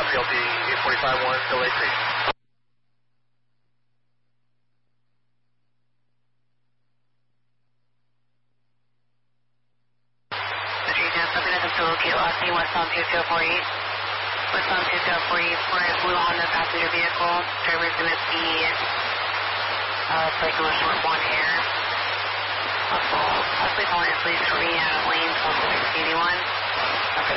PLT 845-1, delay 3. To locate last name westbound 2048. Westbound 2048 for a blue Honda passenger vehicle. Driver's going to be cycle a short blonde hair. Possibly calling a police for me at lane 1281. Okay.